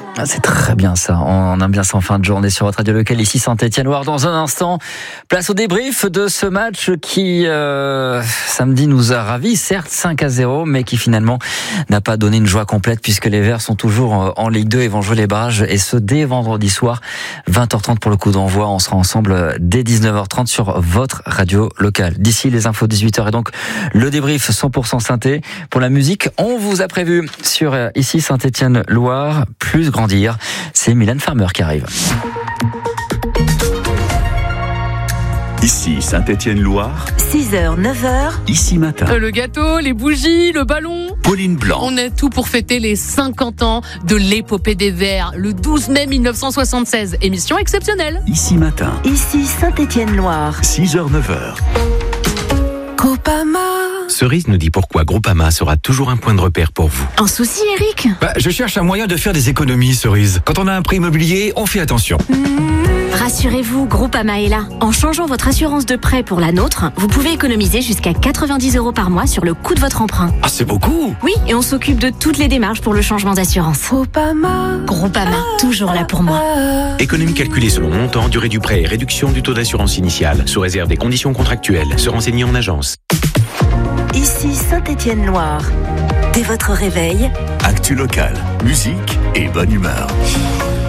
Ah, c'est très bien ça, on aime bien ça en fin de journée sur votre radio locale ici Saint-Étienne-Loire. Dans un instant, place au débrief de ce match qui samedi nous a ravis, certes 5-0, mais qui finalement n'a pas donné une joie complète puisque les Verts sont toujours en Ligue 2 et vont jouer les barrages, et ce dès vendredi soir 20h30 pour le coup d'envoi. On sera ensemble dès 19h30 sur votre radio locale. D'ici les infos 18h et donc le débrief 100% synthé. Pour la musique, on vous a prévu sur ici Saint-Étienne-Loire plus grandir. C'est Mylène Farmer qui arrive. Ici Saint-Étienne-Loire. 6h, 9h. Ici matin. Le gâteau, les bougies, le ballon. Pauline Blanc. On est tout pour fêter les 50 ans de l'épopée des Verts, le 12 mai 1976. Émission exceptionnelle. Ici matin. Ici Saint-Étienne-Loire. 6h, 9h. Groupama. Cerise nous dit pourquoi Groupama sera toujours un point de repère pour vous. Un souci, Eric? Je cherche un moyen de faire des économies, Cerise. Quand on a un prêt immobilier, on fait attention. Rassurez-vous, Groupama est là. En changeant votre assurance de prêt pour la nôtre, vous pouvez économiser jusqu'à 90 € par mois sur le coût de votre emprunt. Ah, c'est beaucoup! Oui, et on s'occupe de toutes les démarches pour le changement d'assurance. Groupama, toujours là pour moi. Économie calculée selon montant, durée du prêt et réduction du taux d'assurance initiale, sous réserve des conditions contractuelles. Se renseigner en agence. Ici Saint-Étienne-Loire. Dès votre réveil, Actu locale, musique et bonne humeur.